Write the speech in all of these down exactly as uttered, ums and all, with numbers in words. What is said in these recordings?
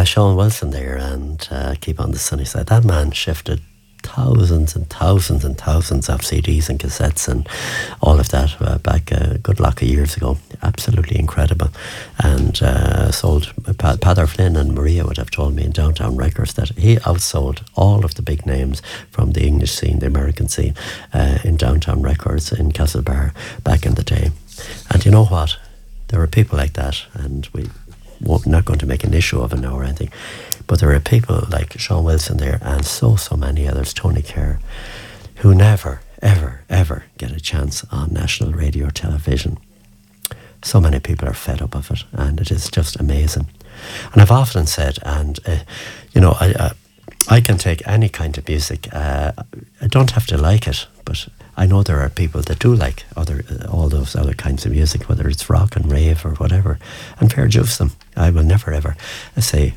Uh, Sean Wilson there, and uh, Keep on the Sunny Side. That man shifted thousands and thousands and thousands of C Ds and cassettes and all of that uh, back a good lot of years ago. Absolutely incredible. And uh, sold, pa- Padar Flynn and Maria would have told me in Downtown Records that he outsold all of the big names from the English scene, the American scene, uh, in Downtown Records in Castlebar back in the day. And you know what? There are people like that, and we won't, not going to make an issue of it now or anything, but there are people like Sean Wilson there and so, so many others, Tony Kerr, who never, ever, ever get a chance on national radio or television. So many people are fed up of it, and it is just amazing. And I've often said, and, uh, you know, I, uh, I can take any kind of music. Uh, I don't have to like it, but I know there are people that do like other uh, all those other kinds of music, whether it's rock and rave or whatever, and fair dues them. I will never, ever say,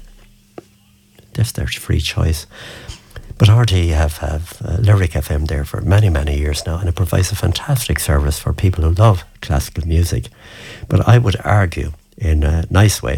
that's their free choice. But R T E have, have uh, Lyric F M there for many, many years now, and it provides a fantastic service for people who love classical music. But I would argue, in a nice way,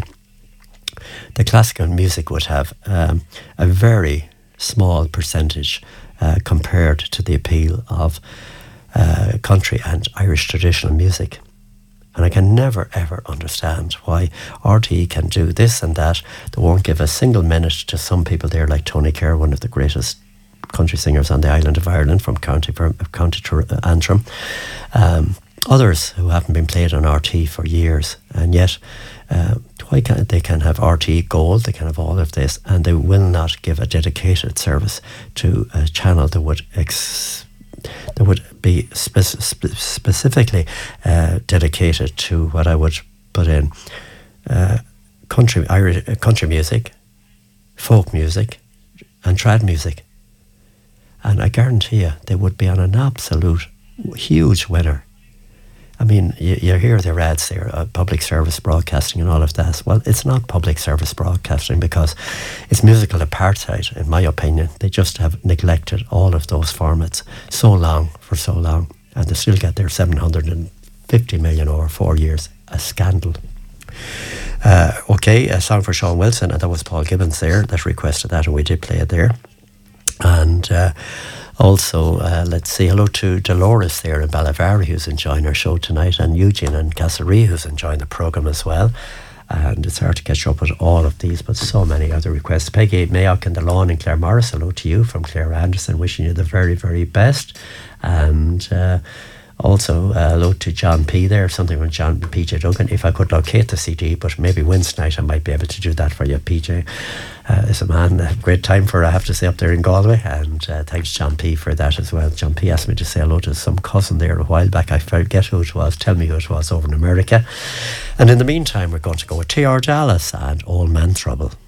that classical music would have um, a very small percentage uh, compared to the appeal of uh, country and Irish traditional music. And I can never, ever understand why R T E can do this and that. They won't give a single minute to some people there like Tony Kerr, one of the greatest country singers on the island of Ireland from County, County Antrim. Um, others who haven't been played on R T E for years. And yet, uh, why can't they can have R T E Gold, they can have all of this, and they will not give a dedicated service to a channel that would ex- that would be spe- spe- specifically uh, dedicated to what I would put in uh, country Irish uh, country music, folk music, and trad music. And I guarantee you, they would be on an absolute huge winner. I mean, you, you hear their ads there, uh, public service broadcasting and all of that. Well, it's not public service broadcasting because it's musical apartheid, in my opinion. They just have neglected all of those formats so long, for so long, and they still get their seven hundred fifty million over four years. A scandal. Uh, okay, a song for Sean Wilson, and that was Paul Gibbons there that requested that, and we did play it there. And uh, also, uh, let's say hello to Dolores there in Ballivary, who's enjoying our show tonight, and Eugene and Castlerea, who's enjoying the programme as well. And it's hard to catch up with all of these, but so many other requests. Peggy Mayock in the lawn in Clare Morris, hello to you from Claire Anderson, wishing you the very, very best. And uh, also uh, hello to John P there, something from John P J Duggan. If I could locate the C D, but maybe Wednesday night I might be able to do that for you, P J. Uh, it's a man, a great time for, I have to say, up there in Galway, and uh, thanks John P for that as well. John P asked me to say hello to some cousin there a while back. I forget who it was. Tell me who it was over in America. And in the meantime, we're going to go with T R Dallas and Old Man Trouble.